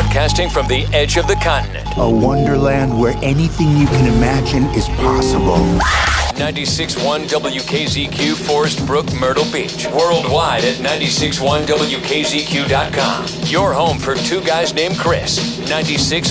broadcasting from the edge of the continent. A wonderland where anything you can imagine is possible. 96.1 WKZQ, Forest Brook, Myrtle Beach. Worldwide at 96.1WKZQ.com. Your home for two guys named Chris. 96.